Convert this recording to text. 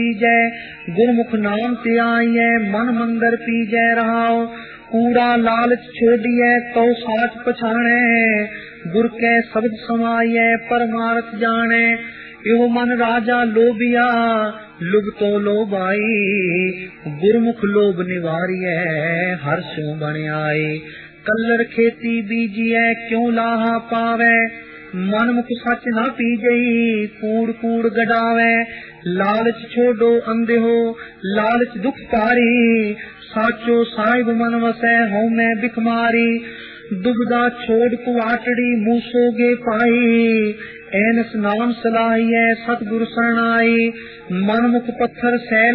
पीजै गुरमुख नाम ते आईयै मन मंदिर पीजै रहाओ। कूड़ा लालच छोड़िए तो साच पछाणे गुर के शब्द समाइए परमार्थ जाने। यो मन राजा लोभिया लुभ तो लोभ आई गुरमुख लोभ निवारिए हर्षों बन आए। कल्लर खेती बीजिए क्यों लाहा पावे मन मुख सच ना पीजई कूड़ कूड़ गडावे। लालच छोड़ो अंधे हो लालच दुख पारी साचो साहिब मन वसै हूँ मैं बिखमारी। दुबदा छोड़ कुआटड़ी मूसोगे पाई एनस नाम सलाहिए सतगुरु शरणाई। मन मुख पत्थर सैल